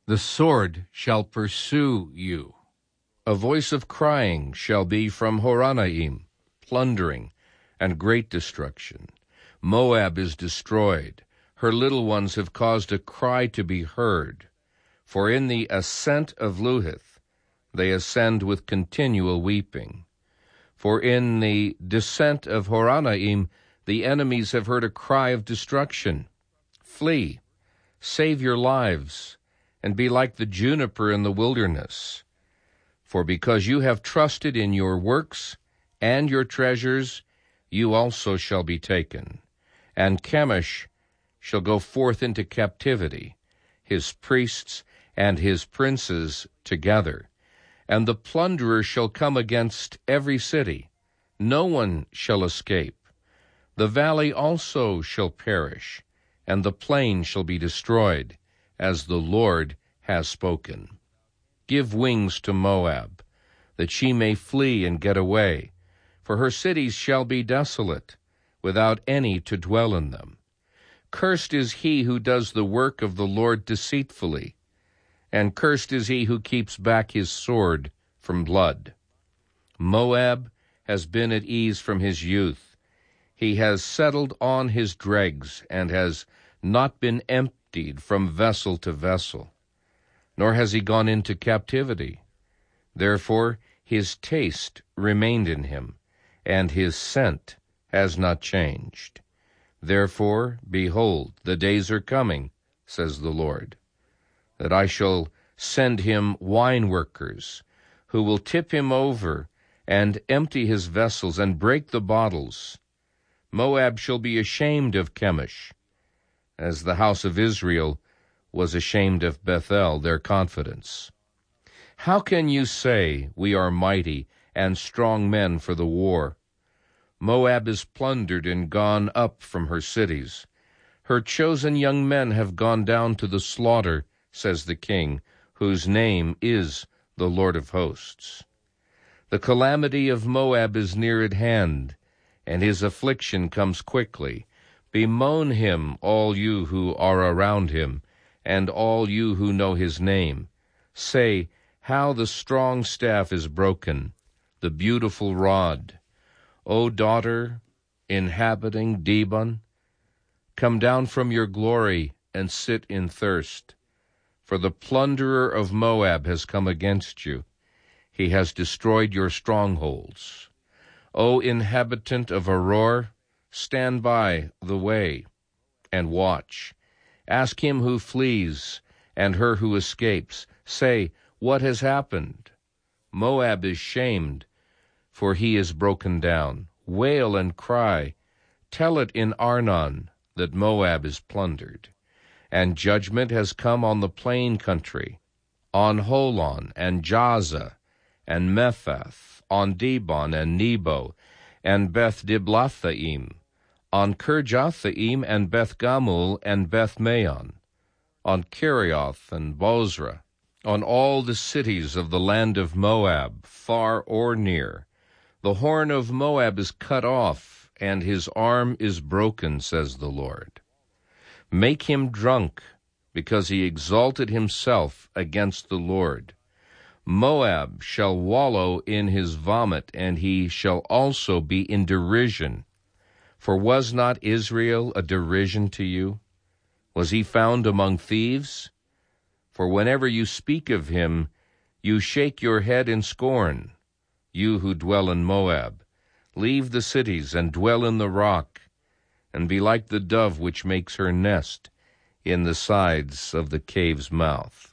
The sword shall pursue you. A voice of crying shall be from Horonaim, plundering and great destruction. Moab is destroyed. Her little ones have caused a cry to be heard. For in the ascent of Luhith they ascend with continual weeping. For in the descent of Horonaim the enemies have heard a cry of destruction. Flee, save your lives, and be like the juniper in the wilderness. For because you have trusted in your works and your treasures, you also shall be taken. And Chemosh shall go forth into captivity, his priests and his princes together. And the plunderer shall come against every city. No one shall escape. The valley also shall perish, and the plain shall be destroyed, as the Lord has spoken. Give wings to Moab, that she may flee and get away, for her cities shall be desolate, without any to dwell in them. Cursed is he who does the work of the Lord deceitfully, and cursed is he who keeps back his sword from blood. Moab has been at ease from his youth. He has settled on his dregs, and has not been emptied from vessel to vessel, nor has he gone into captivity. Therefore his taste remained in him, and his scent has not changed. Therefore, behold, the days are coming, says the Lord, that I shall send him wine workers, who will tip him over and empty his vessels and break the bottles. Moab shall be ashamed of Chemosh, as the house of Israel was ashamed of Bethel, their confidence. How can you say, we are mighty and strong men for the war? Moab is plundered and gone up from her cities. Her chosen young men have gone down to the slaughter, says the King, whose name is the Lord of hosts. The calamity of Moab is near at hand, and his affliction comes quickly. Bemoan him, all you who are around him, and all you who know his name. Say, how the strong staff is broken, the beautiful rod. O daughter, inhabiting Dibon, come down from your glory and sit in thirst. For the plunderer of Moab has come against you. He has destroyed your strongholds. O inhabitant of Aror, stand by the way and watch. Ask him who flees and her who escapes. Say, what has happened? Moab is shamed, for he is broken down. Wail and cry. Tell it in Arnon that Moab is plundered. And judgment has come on the plain country, on Holon and Jaza and Mephath, on Dibon and Nebo and Beth-Diblathaim, on Kirjathaim and Beth-Gamul and Beth-Maon, on Kerioth and Bozrah, on all the cities of the land of Moab, far or near. The horn of Moab is cut off, and his arm is broken, says the Lord. Make him drunk, because he exalted himself against the Lord. Moab shall wallow in his vomit, and he shall also be in derision. For was not Israel a derision to you? Was he found among thieves? For whenever you speak of him, you shake your head in scorn. You who dwell in Moab, leave the cities and dwell in the rock, and be like the dove which makes her nest in the sides of the cave's mouth.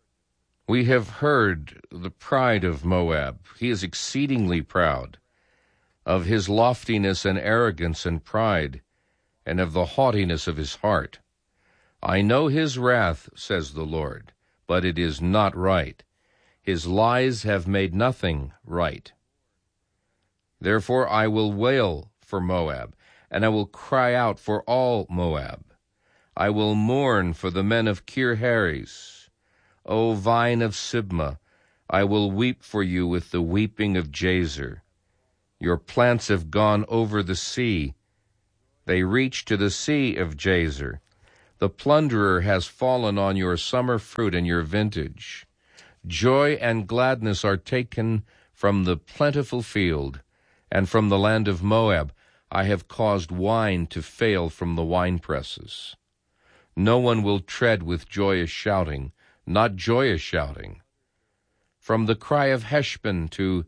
We have heard the pride of Moab. He is exceedingly proud, of his loftiness and arrogance and pride, and of the haughtiness of his heart. I know his wrath, says the Lord, but it is not right. His lies have made nothing right. Therefore I will wail for Moab, and I will cry out for all Moab. I will mourn for the men of Kir-Hares. O vine of Sibmah, I will weep for you with the weeping of Jazer. Your plants have gone over the sea. They reach to the sea of Jazer. The plunderer has fallen on your summer fruit and your vintage. Joy and gladness are taken from the plentiful field, and from the land of Moab I have caused wine to fail from the winepresses. No one will tread with joyous shouting, not joyous shouting. From the cry of Heshbon to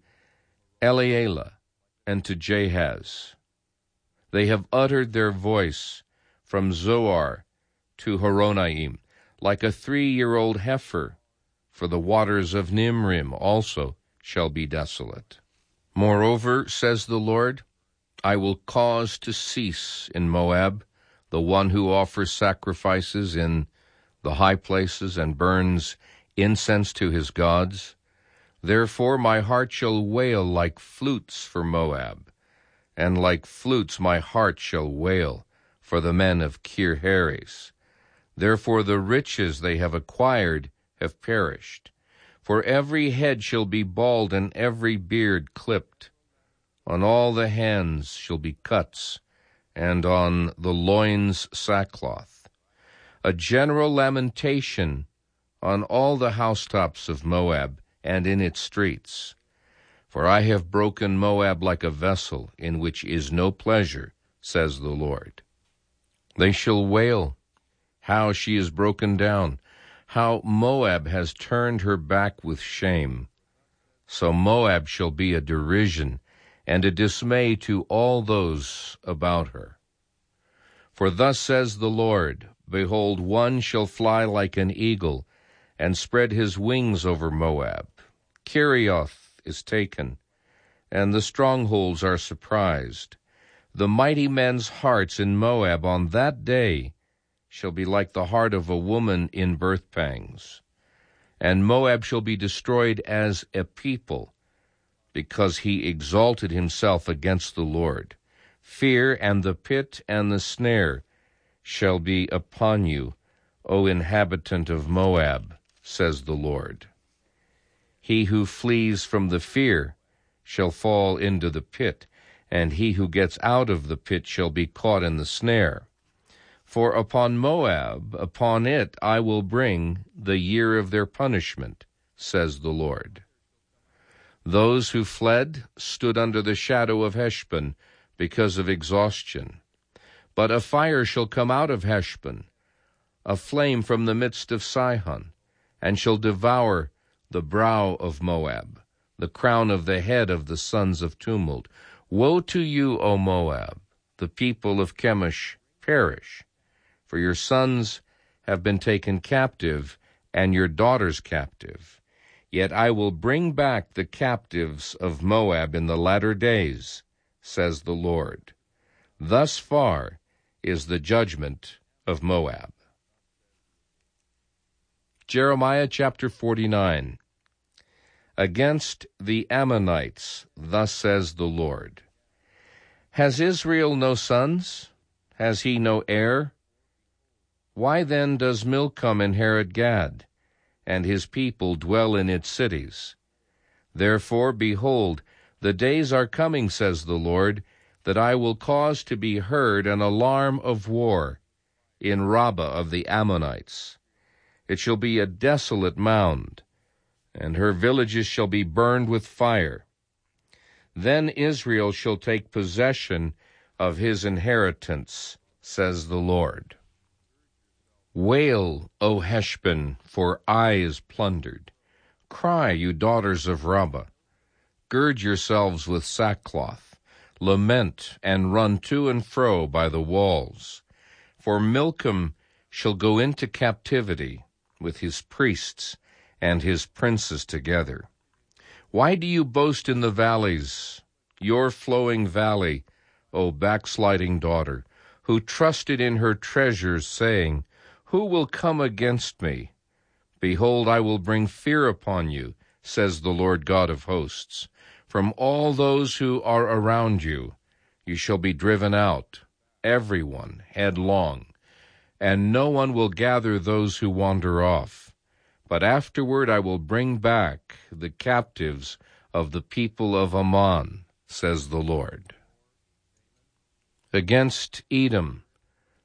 Elealeh and to Jahaz, they have uttered their voice from Zoar to Horonaim, like a 3-year-old heifer, for the waters of Nimrim also shall be desolate. Moreover, says the Lord, I will cause to cease in Moab the one who offers sacrifices in the high places and burns incense to his gods. Therefore my heart shall wail like flutes for Moab, and like flutes my heart shall wail for the men of Kir-Heres. Therefore the riches they have acquired have perished. For every head shall be bald and every beard clipped. On all the hands shall be cuts, and on the loins sackcloth. A general lamentation on all the housetops of Moab and in its streets. For I have broken Moab like a vessel in which is no pleasure, says the Lord. They shall wail, how she is broken down, how Moab has turned her back with shame. So Moab shall be a derision and a dismay to all those about her. For thus says the Lord, behold, one shall fly like an eagle, and spread his wings over Moab. Kerioth is taken, and the strongholds are surprised. The mighty men's hearts in Moab on that day shall be like the heart of a woman in birth pangs. And Moab shall be destroyed as a people, because he exalted himself against the Lord. Fear and the pit and the snare shall be upon you, O inhabitant of Moab, says the Lord. He who flees from the fear shall fall into the pit, and he who gets out of the pit shall be caught in the snare. For upon Moab, upon it I will bring the year of their punishment, says the Lord. Those who fled stood under the shadow of Heshbon because of exhaustion. But a fire shall come out of Heshbon, a flame from the midst of Sihon, and shall devour the brow of Moab, the crown of the head of the sons of tumult. Woe to you, O Moab! The people of Chemosh perish. For your sons have been taken captive, and your daughters captive. Yet I will bring back the captives of Moab in the latter days, says the Lord. Thus far is the judgment of Moab. Jeremiah chapter 49. Against the Ammonites, thus says the Lord. Has Israel no sons? Has he no heir? Why then does Milcom inherit Gad, and his people dwell in its cities? Therefore, behold, the days are coming, says the Lord, that I will cause to be heard an alarm of war in Rabbah of the Ammonites. It shall be a desolate mound, and her villages shall be burned with fire. Then Israel shall take possession of his inheritance, says the Lord. Wail, O Heshbon, for Ai is plundered. Cry, you daughters of Rabbah. Gird yourselves with sackcloth. Lament and run to and fro by the walls. For Milcom shall go into captivity with his priests and his princes together. Why do you boast in the valleys, your flowing valley, O backsliding daughter, who trusted in her treasures, saying, Who will come against me? Behold, I will bring fear upon you, says the Lord God of hosts. From all those who are around you, you shall be driven out, every one headlong, and no one will gather those who wander off. But afterward I will bring back the captives of the people of Ammon, says the Lord. Against Edom,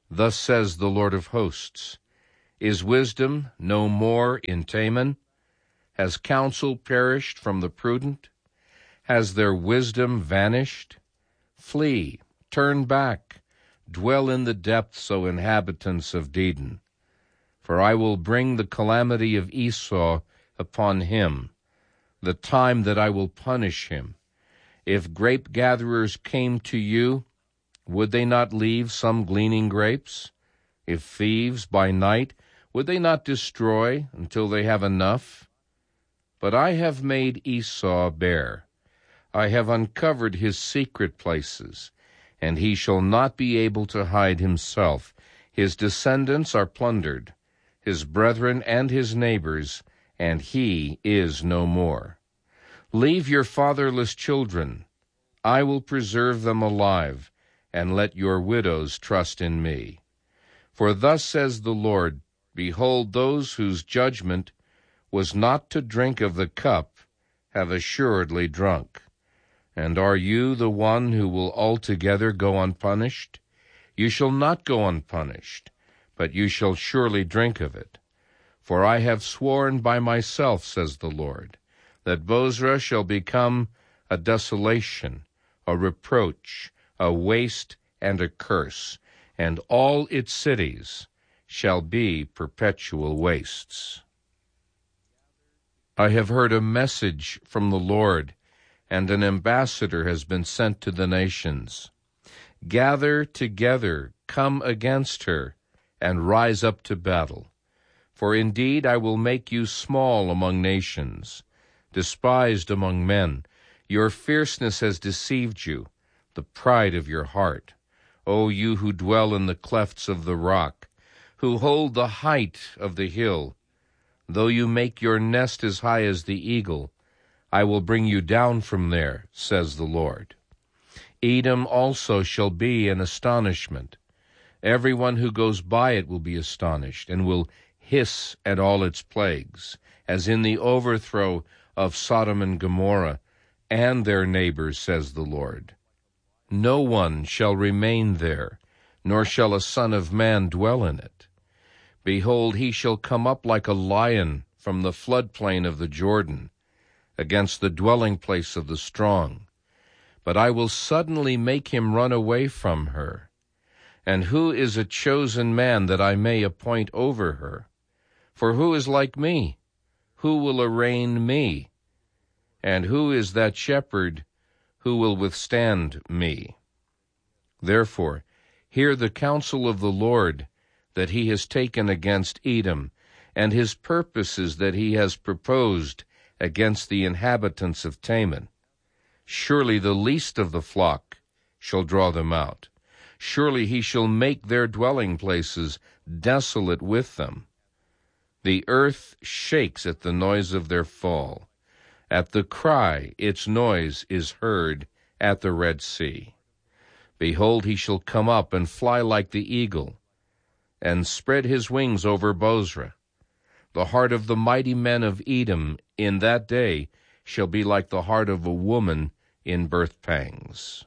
Thus says the Lord of hosts, Is wisdom no more in Teman? Has counsel perished from the prudent? Has their wisdom vanished? Flee, turn back, dwell in the depths, O inhabitants of Dedan. For I will bring the calamity of Esau upon him, the time that I will punish him. If grape-gatherers came to you, would they not leave some gleaning grapes? If thieves by night, would they not destroy until they have enough? But I have made Esau bare. I have uncovered his secret places, and he shall not be able to hide himself. His descendants are plundered, his brethren and his neighbors, and he is no more. Leave your fatherless children. I will preserve them alive, and let your widows trust in me. For thus says the Lord, Behold, those whose judgment was not to drink of the cup have assuredly drunk. And are you the one who will altogether go unpunished? You shall not go unpunished, but you shall surely drink of it. For I have sworn by myself, says the Lord, that Bozrah shall become a desolation, a reproach, a waste, and a curse, and all its cities shall be perpetual wastes. I have heard a message from the Lord, and an ambassador has been sent to the nations. Gather together, come against her, and rise up to battle. For indeed I will make you small among nations, despised among men. Your fierceness has deceived you, the pride of your heart. O you who dwell in the clefts of the rock, who hold the height of the hill, though you make your nest as high as the eagle, I will bring you down from there, says the Lord. Edom also shall be an astonishment. Everyone who goes by it will be astonished, and will hiss at all its plagues, as in the overthrow of Sodom and Gomorrah and their neighbors, says the Lord. No one shall remain there, nor shall a son of man dwell in it. Behold, he shall come up like a lion from the floodplain of the Jordan, against the dwelling place of the strong. But I will suddenly make him run away from her. And who is a chosen man that I may appoint over her? For who is like me? Who will arraign me? And who is that shepherd who will withstand me? Therefore, hear the counsel of the Lord that he has taken against Edom, and his purposes that he has proposed against the inhabitants of Teman. Surely the least of the flock shall draw them out. Surely he shall make their dwelling places desolate with them. The earth shakes at the noise of their fall. At the cry its noise is heard at the Red Sea. Behold, he shall come up and fly like the eagle, and spread his wings over Bozrah. The heart of the mighty men of Edom in that day shall be like the heart of a woman in birth pangs.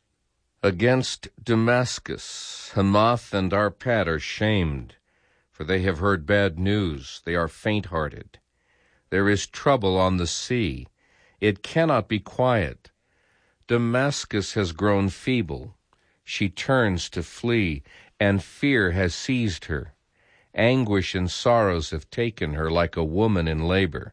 Against Damascus, Hamath and Arpad are shamed, for they have heard bad news. They are faint-hearted. There is trouble on the sea. It cannot be quiet. Damascus has grown feeble. She turns to flee, and fear has seized her. Anguish and sorrows have taken her like a woman in labor.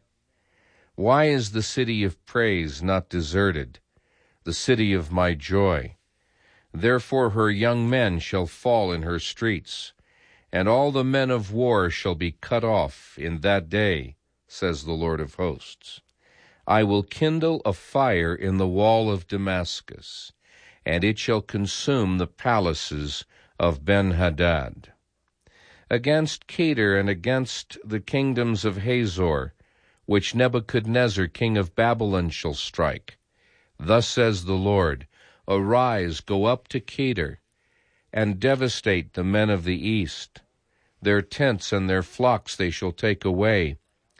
Why is the city of praise not deserted, the city of my joy? Therefore her young men shall fall in her streets, and all the men of war shall be cut off in that day, says the Lord of hosts. I will kindle a fire in the wall of Damascus, and it shall consume the palaces of Ben-Hadad. Against Kedar and against the kingdoms of Hazor, which Nebuchadnezzar king of Babylon shall strike. Thus says the Lord, Arise, go up to Kedar, and devastate the men of the east. Their tents and their flocks they shall take away.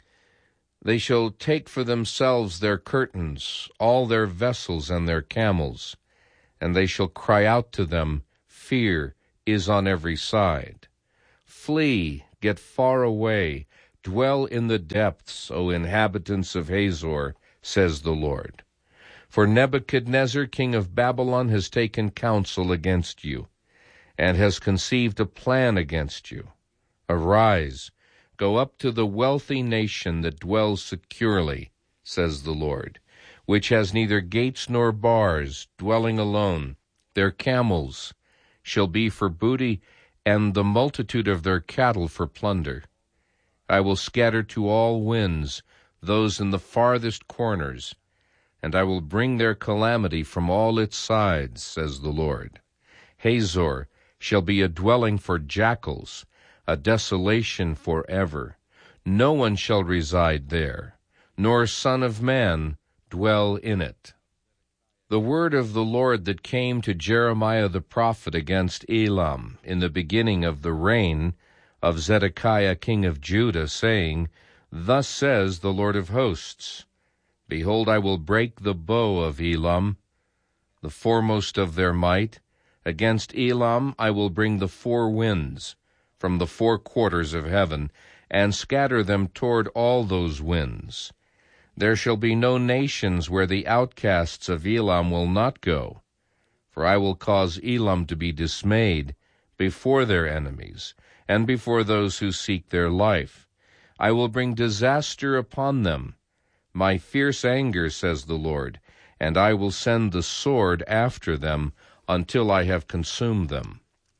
They shall take for themselves their curtains, all their vessels and their camels, and they shall cry out to them, Fear, is on every side. Flee, get far away, dwell in the depths, O inhabitants of Hazor, says the Lord. For Nebuchadnezzar, king of Babylon, has taken counsel against you, and has conceived a plan against you. Arise, go up to the wealthy nation that dwells securely, says the Lord, which has neither gates nor bars, dwelling alone. Their camels shall be for booty, and the multitude of their cattle for plunder. I will scatter to all winds those in the farthest corners, and I will bring their calamity from all its sides, says the Lord. Hazor shall be a dwelling for jackals, a desolation forever. No one shall reside there, nor son of man dwell in it. The word of the Lord that came to Jeremiah the prophet against Elam in the beginning of the reign of Zedekiah king of Judah, saying, Thus says the Lord of hosts, Behold, I will break the bow of Elam, the foremost of their might. Against Elam I will bring the four winds from the four quarters of heaven, and scatter them toward all those winds. There shall be no nations where the outcasts of Elam will not go, for I will cause Elam to be dismayed before their enemies, and before those who seek their life. I will bring disaster upon them, my fierce anger, says the Lord, and I will send the sword after them until I have consumed them.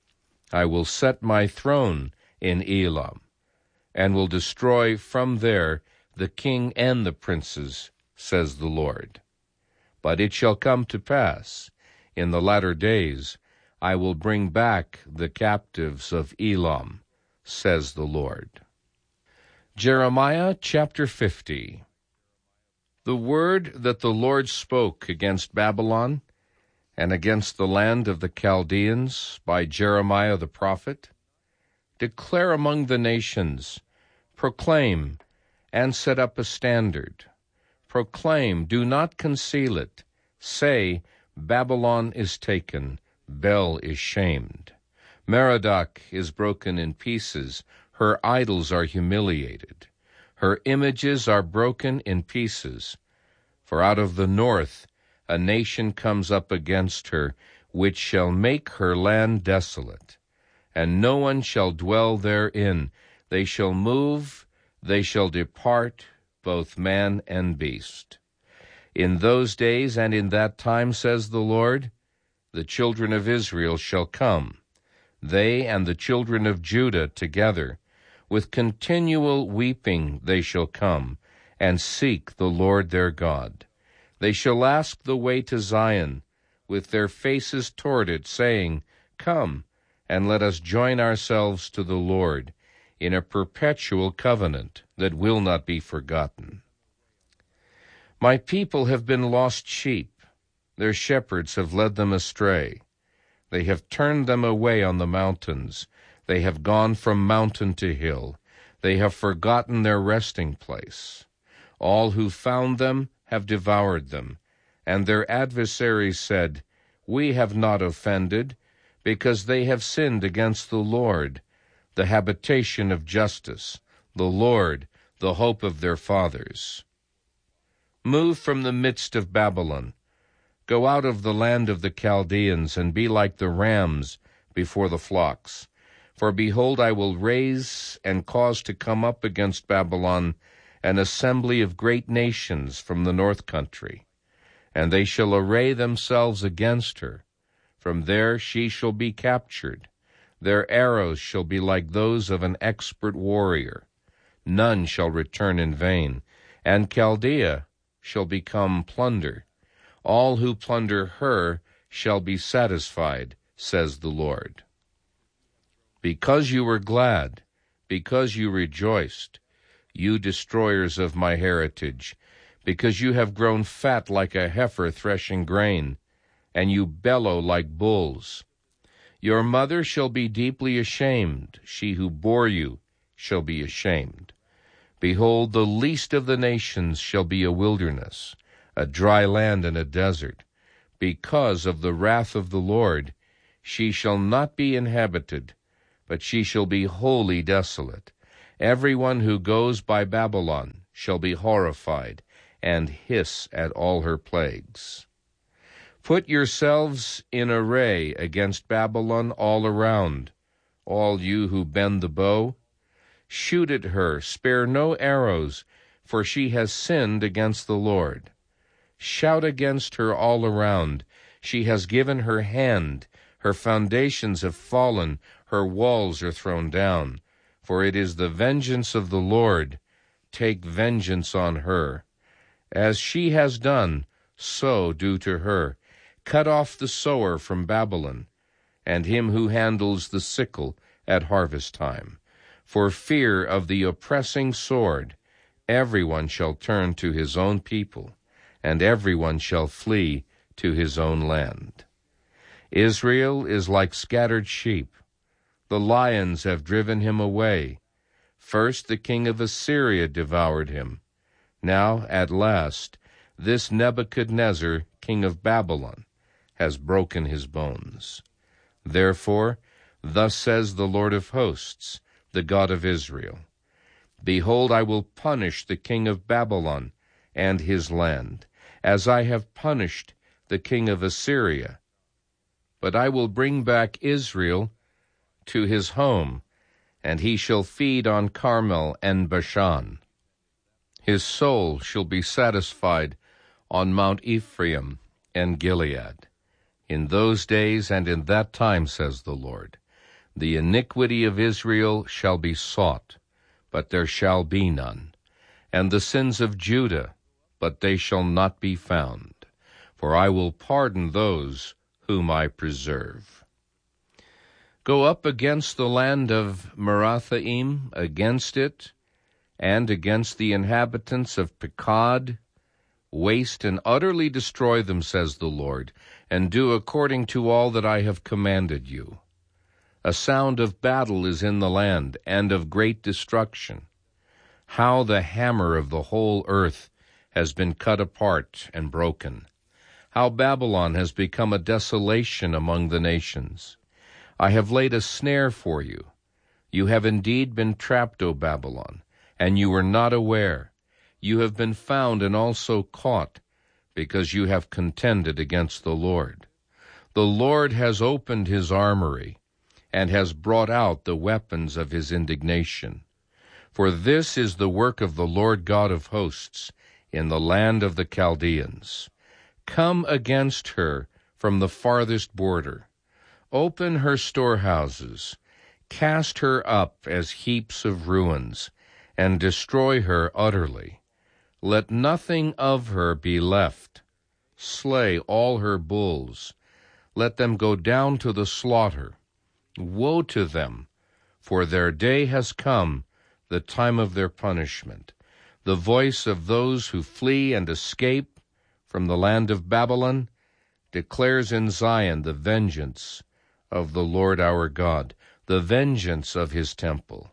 I will set my throne in Elam, and will destroy from there the king and the princes, says the Lord. But it shall come to pass, in the latter days, I will bring back the captives of Elam, says the Lord. Jeremiah chapter 50. The word that the Lord spoke against Babylon and against the land of the Chaldeans by Jeremiah the prophet. Declare among the nations, proclaim, and set up a standard. Proclaim, do not conceal it. Say, Babylon is taken, Bel is shamed. Merodach is broken in pieces, her idols are humiliated. Her images are broken in pieces. For out of the north a nation comes up against her, which shall make her land desolate, and no one shall dwell therein. They shall move, they shall depart, both man and beast. In those days and in that time, says the Lord, the children of Israel shall come, they and the children of Judah together. With continual weeping they shall come, and seek the Lord their God. They shall ask the way to Zion, with their faces toward it, saying, Come, and let us join ourselves to the Lord, in a perpetual covenant that will not be forgotten. My people have been lost sheep. Their shepherds have led them astray. They have turned them away on the mountains. They have gone from mountain to hill. They have forgotten their resting place. All who found them have devoured them, and their adversaries said, We have not offended, because they have sinned against the Lord, the habitation of justice, the Lord, the hope of their fathers. Move from the midst of Babylon. Go out of the land of the Chaldeans, and be like the rams before the flocks. For behold, I will raise and cause to come up against Babylon an assembly of great nations from the north country, and they shall array themselves against her. From there she shall be captured. Their arrows shall be like those of an expert warrior. None shall return in vain, and Chaldea shall become plunder. All who plunder her shall be satisfied, says the Lord. Because you were glad, because you rejoiced, you destroyers of my heritage, because you have grown fat like a heifer threshing grain, and you bellow like bulls. Your mother shall be deeply ashamed, she who bore you shall be ashamed. Behold, the least of the nations shall be a wilderness, a dry land and a desert. Because of the wrath of the Lord, She shall not be inhabited, but she shall be wholly desolate. Every one who goes by Babylon shall be horrified, and hiss at all her plagues. Put yourselves in array against Babylon all around, all you who bend the bow. Shoot at her, spare no arrows, for she has sinned against the Lord. Shout against her all around. She has given her hand. Her foundations have fallen. Her walls are thrown down. For it is the vengeance of the Lord. Take vengeance on her. As she has done, so do to her. Cut off the sower from Babylon, and him who handles the sickle at harvest time. For fear of the oppressing sword, everyone shall turn to his own people, and everyone shall flee to his own land. Israel is like scattered sheep. The lions have driven him away. First the king of Assyria devoured him. Now, at last, this Nebuchadnezzar, king of Babylon, has broken his bones. Therefore, thus says the Lord of hosts, the God of Israel, Behold, I will punish the king of Babylon and his land, as I have punished the king of Assyria. But I will bring back Israel to his home, and he shall feed on Carmel and Bashan. His soul shall be satisfied on Mount Ephraim and Gilead. In those days and in that time, says the Lord, the iniquity of Israel shall be sought, but there shall be none, and the sins of Judah, but they shall not be found. For I will pardon those whom I preserve. Go up against the land of Merathaim, against it, and against the inhabitants of Pekod. Waste and utterly destroy them, says the Lord, and do according to all that I have commanded you. A sound of battle is in the land, and of great destruction. How the hammer of the whole earth has been cut apart and broken. How Babylon has become a desolation among the nations. I have laid a snare for you. You have indeed been trapped, O Babylon, and you were not aware. You have been found and also caught, because you have contended against the Lord. The Lord has opened his armory, and has brought out the weapons of his indignation. For this is the work of the Lord God of hosts in the land of the Chaldeans. Come against her from the farthest border. Open her storehouses. Cast her up as heaps of ruins, and destroy her utterly. Let nothing of her be left. Slay all her bulls. Let them go down to the slaughter. Woe to them, for their day has come, the time of their punishment. The voice of those who flee and escape from the land of Babylon declares in Zion the vengeance of the Lord our God, the vengeance of his temple.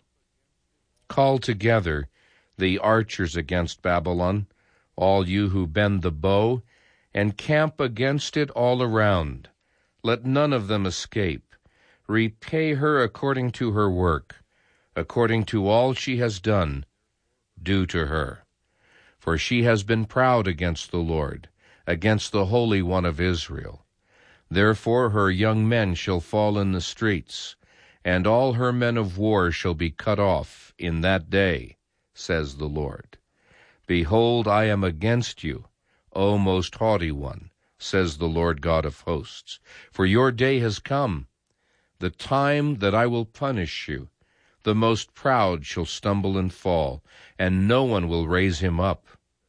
Call together the archers against Babylon, all you who bend the bow, and camp against it all around. Let none of them escape. Repay her according to her work, according to all she has done, do to her. For she has been proud against the Lord, against the Holy One of Israel. Therefore her young men shall fall in the streets, and all her men of war shall be cut off in that day, says the Lord. Behold, I am against you, O most haughty one, says the Lord God of hosts. For your day has come, the time that I will punish you. The most proud shall stumble and fall, and no one will raise him up.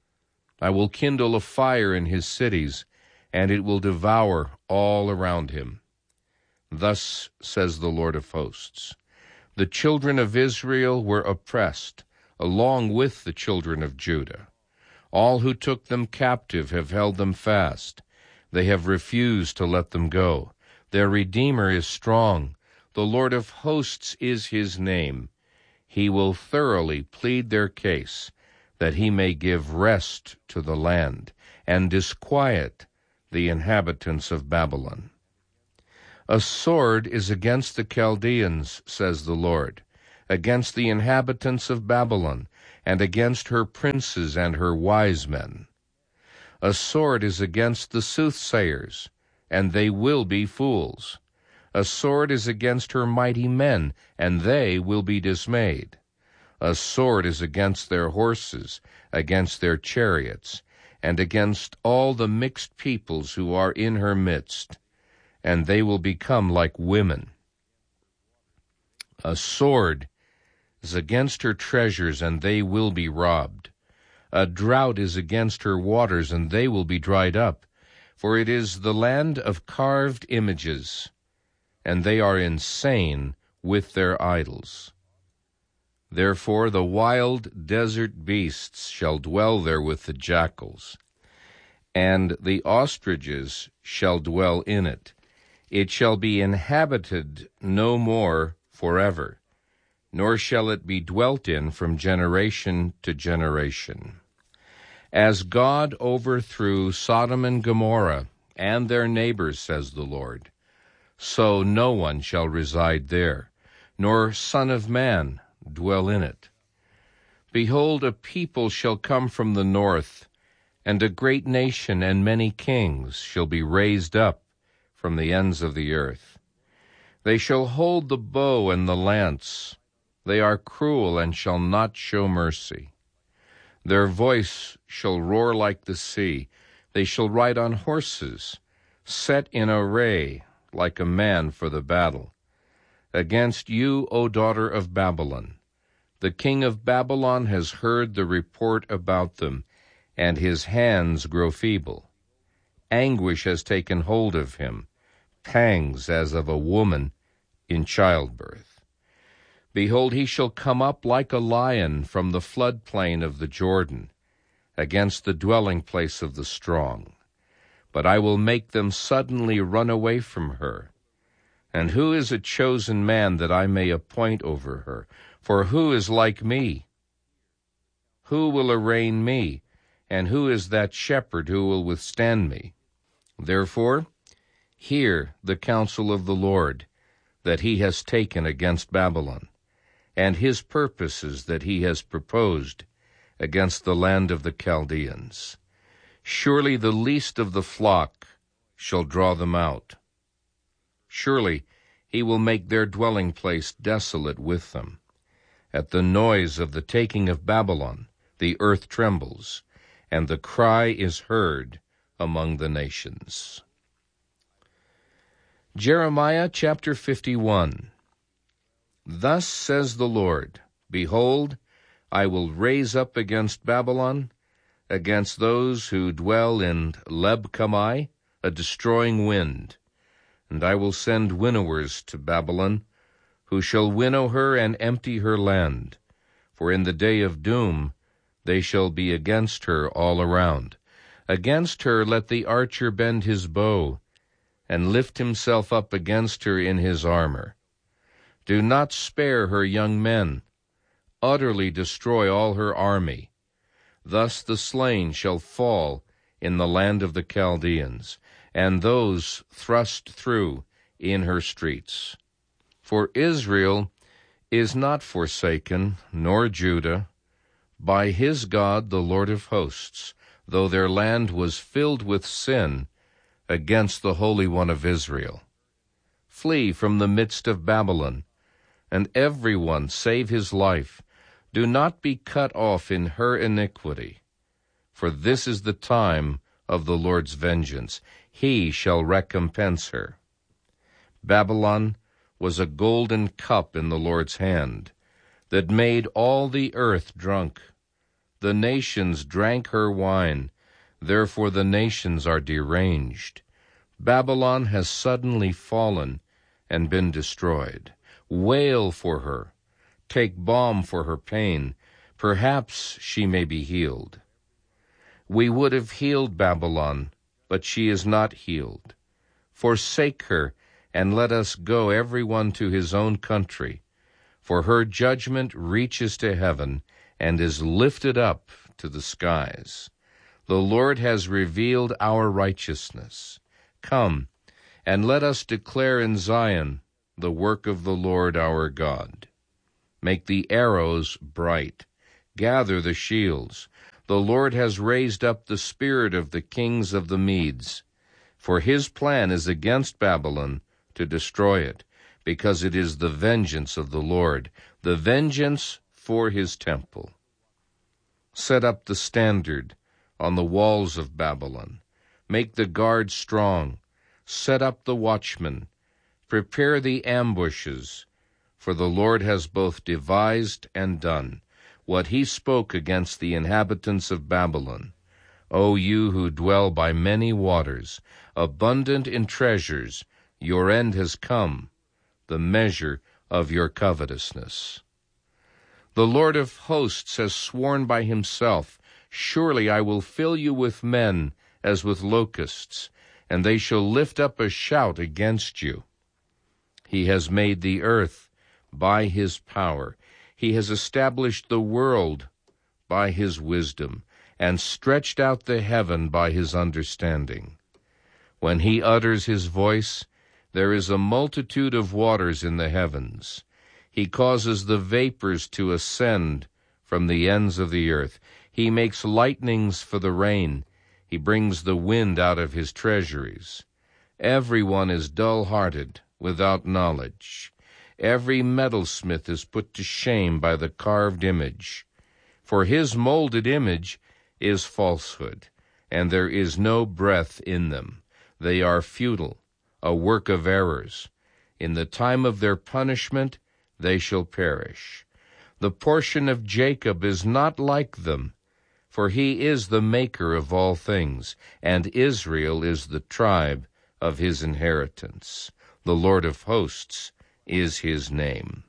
I will kindle a fire in his cities, and it will devour all around him. Thus says the Lord of hosts, the children of Israel were oppressed, along with the children of Judah. All who took them captive have held them fast. They have refused to let them go. Their Redeemer is strong. The Lord of hosts is his name. He will thoroughly plead their case, that he may give rest to the land and disquiet the inhabitants of Babylon. A sword is against the Chaldeans, says the Lord, against the inhabitants of Babylon, and against her princes and her wise men. A sword is against the soothsayers, and they will be fools. A sword is against her mighty men, and they will be dismayed. A sword is against their horses, against their chariots, and against all the mixed peoples who are in her midst, and they will become like women. A sword is against her treasures, and they will be robbed. A drought is against her waters, and they will be dried up. For it is the land of carved images, and they are insane with their idols. Therefore the wild desert beasts shall dwell there with the jackals, and the ostriches shall dwell in it. It shall be inhabited no more forever, nor shall it be dwelt in from generation to generation. As God overthrew Sodom and Gomorrah and their neighbors, says the Lord, so no one shall reside there, nor son of man dwell in it. Behold, a people shall come from the north, and a great nation and many kings shall be raised up from the ends of the earth. They shall hold the bow and the lance. They are cruel and shall not show mercy. Their voice shall roar like the sea. They shall ride on horses, set in array like a man for the battle. Against you, O daughter of Babylon, the king of Babylon has heard the report about them, and his hands grow feeble. Anguish has taken hold of him, pangs as of a woman in childbirth. Behold, he shall come up like a lion from the floodplain of the Jordan, against the dwelling place of the strong. But I will make them suddenly run away from her. And who is a chosen man that I may appoint over her? For who is like me? Who will arraign me? And who is that shepherd who will withstand me? Therefore, hear the counsel of the Lord that he has taken against Babylon, and his purposes that he has proposed against the land of the Chaldeans. Surely the least of the flock shall draw them out. Surely he will make their dwelling place desolate with them. At the noise of the taking of Babylon, the earth trembles, and the cry is heard among the nations. Jeremiah chapter 51. Thus says the Lord, Behold, I will raise up against Babylon, against those who dwell in Leb-Kamai, a destroying wind. And I will send winnowers to Babylon, who shall winnow her and empty her land. For in the day of doom they shall be against her all around. Against her let the archer bend his bow, and lift himself up against her in his armor. Do not spare her young men. Utterly destroy all her army. Thus the slain shall fall in the land of the Chaldeans, and those thrust through in her streets. For Israel is not forsaken, nor Judah, by his God the Lord of hosts, though their land was filled with sin against the Holy One of Israel. Flee from the midst of Babylon, and every one save his life. Do not be cut off in her iniquity, for this is the time of the Lord's vengeance. He shall recompense her. Babylon was a golden cup in the Lord's hand, that made all the earth drunk. The nations drank her wine, therefore the nations are deranged. Babylon has suddenly fallen and been destroyed. Wail for her. Take balm for her pain. Perhaps she may be healed. We would have healed Babylon, but she is not healed. Forsake her, and let us go every one to his own country. For her judgment reaches to heaven, and is lifted up to the skies. The Lord has revealed our righteousness. Come, And let us declare in Zion the work of the Lord our God. Make the arrows bright, gather the shields. The Lord has raised up the spirit of the kings of the Medes. For his plan is against Babylon to destroy it, because it is the vengeance of the Lord, the vengeance for his temple. Set up the standard on the walls of Babylon. Make the guard strong. Set up the watchmen. Prepare the ambushes. For the Lord has both devised and done what he spoke against the inhabitants of Babylon. O you who dwell by many waters, abundant in treasures, your end has come, the measure of your covetousness. The Lord of hosts has sworn by himself, surely I will fill you with men as with locusts, and they shall lift up a shout against you. He has made the earth by his power. He has established the world by his wisdom, and stretched out the heaven by his understanding. When he utters his voice, there is a multitude of waters in the heavens. He causes the vapors to ascend from the ends of the earth. He makes lightnings for the rain. He brings the wind out of his treasuries. Everyone is dull-hearted, without knowledge. Every metalsmith is put to shame by the carved image. For his molded image is falsehood, and there is no breath in them. They are futile, a work of errors. In the time of their punishment they shall perish. The portion of Jacob is not like them, for he is the maker of all things, and Israel is the tribe of his inheritance. The Lord of hosts is his name.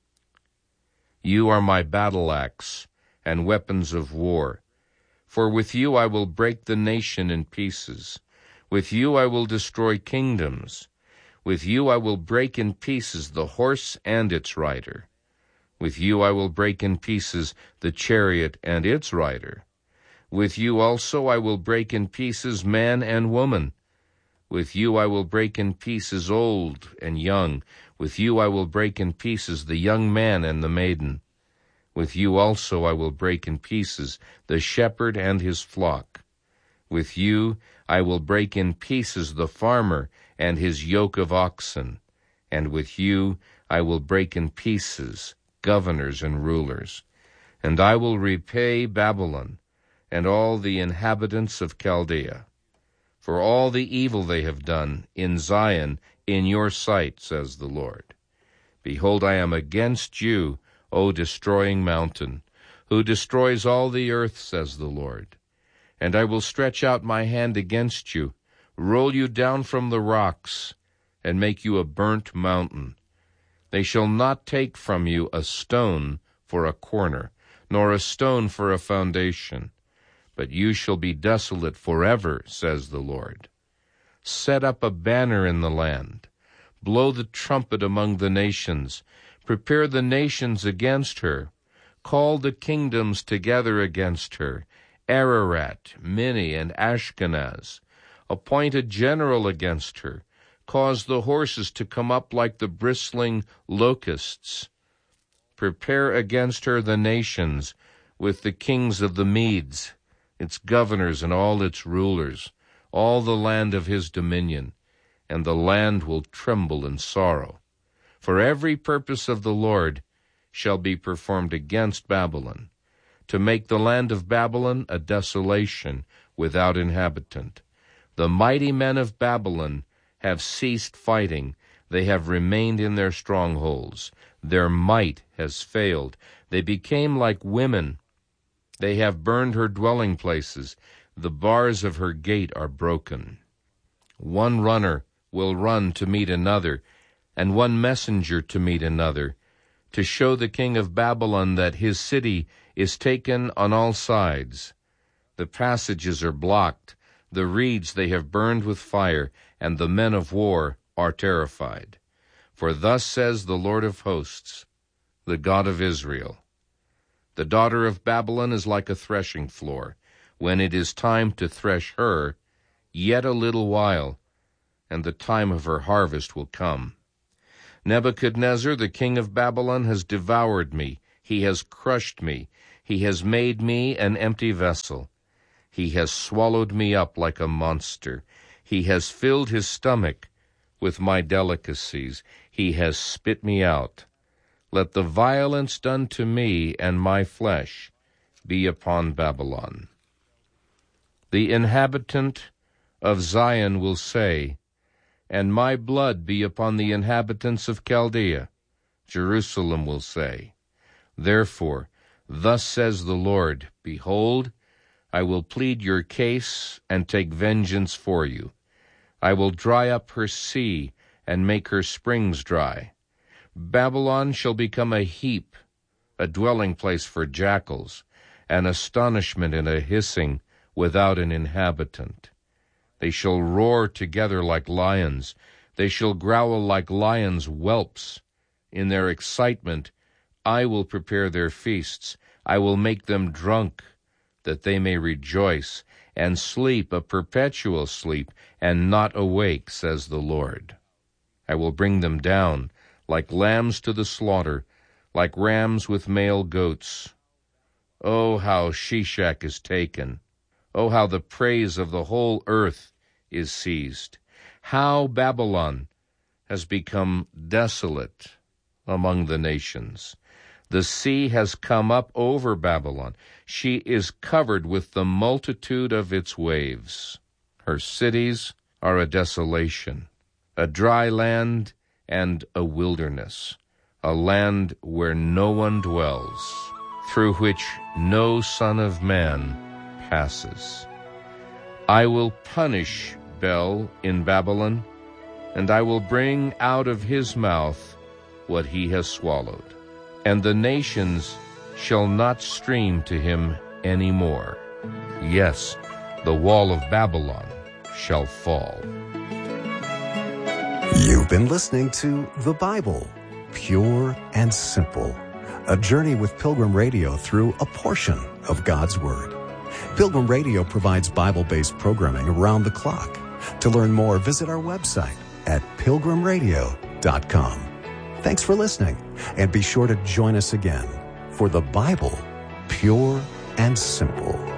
You are my battle axe and weapons of war. For with you I will break the nation in pieces. With you I will destroy kingdoms. With you I will break in pieces the horse and its rider. With you I will break in pieces the chariot and its rider. With you also I will break in pieces man and woman. With you I will break in pieces old and young. With you I will break in pieces the young man and the maiden. With you also I will break in pieces the shepherd and his flock. With you I will break in pieces the farmer and his yoke of oxen. And with you I will break in pieces governors and rulers. And I will repay Babylon and all the inhabitants of Chaldea for all the evil they have done in Zion in your sight, says the Lord. Behold, I am against you, O destroying mountain, who destroys all the earth, says the Lord. And I will stretch out my hand against you, roll you down from the rocks, and make you a burnt mountain. They shall not take from you a stone for a corner, nor a stone for a foundation, but you shall be desolate forever, says the Lord. Set up a banner in the land. Blow the trumpet among the nations. Prepare the nations against her. Call the kingdoms together against her, Ararat, Minni, and Ashkenaz. Appoint a general against her. Cause the horses to come up like the bristling locusts. Prepare against her the nations with the kings of the Medes, its governors and all its rulers, all the land of his dominion, and the land will tremble in sorrow. For every purpose of the Lord shall be performed against Babylon, to make the land of Babylon a desolation without inhabitant. The mighty men of Babylon have ceased fighting. They have remained in their strongholds. Their might has failed. They became like women. They have burned her dwelling places. The bars of her gate are broken. One runner will run to meet another, and one messenger to meet another, to show the king of Babylon that his city is taken on all sides. The passages are blocked, the reeds they have burned with fire, and the men of war are terrified. For thus says the Lord of hosts, the God of Israel, the daughter of Babylon is like a threshing floor, when it is time to thresh her, yet a little while, and the time of her harvest will come. Nebuchadnezzar, the king of Babylon, has devoured me. He has crushed me. He has made me an empty vessel. He has swallowed me up like a monster. He has filled his stomach with my delicacies. He has spit me out. Let the violence done to me and my flesh be upon Babylon. The inhabitant of Zion will say, and my blood be upon the inhabitants of Chaldea. Jerusalem will say, therefore, thus says the Lord, behold, I will plead your case and take vengeance for you. I will dry up her sea and make her springs dry. Babylon shall become a heap, a dwelling place for jackals, an astonishment and a hissing without an inhabitant. They shall roar together like lions. They shall growl like lions' whelps. In their excitement, I will prepare their feasts. I will make them drunk, that they may rejoice, and sleep a perpetual sleep, and not awake, says the Lord. I will bring them down like lambs to the slaughter, like rams with male goats. Oh, how Sheshach is taken! Oh, how the praise of the whole earth is seized! How Babylon has become desolate among the nations! The sea has come up over Babylon. She is covered with the multitude of its waves. Her cities are a desolation, a dry land and a wilderness, a land where no one dwells, through which no son of man passes. I will punish Bel in Babylon, and I will bring out of his mouth what he has swallowed. And the nations shall not stream to him any more. Yes, the wall of Babylon shall fall. You've been listening to The Bible, Pure and Simple, a journey with Pilgrim Radio through a portion of God's Word. Pilgrim Radio provides Bible-based programming around the clock. To learn more, visit our website at pilgrimradio.com. Thanks for listening, and be sure to join us again for The Bible, Pure and Simple.